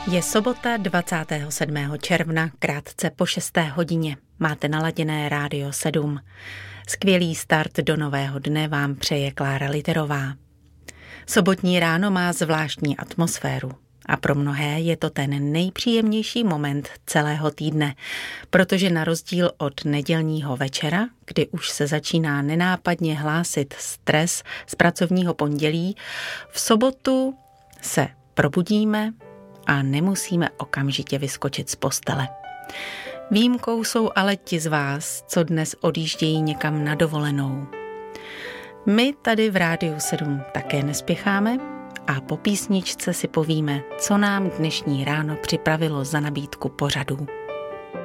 Je sobota 27. června, krátce po 6. hodině. Máte naladěné Rádio 7. Skvělý start do nového dne vám přeje Klára Literová. Sobotní ráno má zvláštní atmosféru a pro mnohé je to ten nejpříjemnější moment celého týdne, protože na rozdíl od nedělního večera, kdy už se začíná nenápadně hlásit stres z pracovního pondělí, v sobotu se probudíme a nemusíme okamžitě vyskočit z postele. Výjimkou jsou ale ti z vás, co dnes odjíždějí někam na dovolenou. My tady v Rádiu 7 také nespěcháme a po písničce si povíme, co nám dnešní ráno připravilo za nabídku pořadů.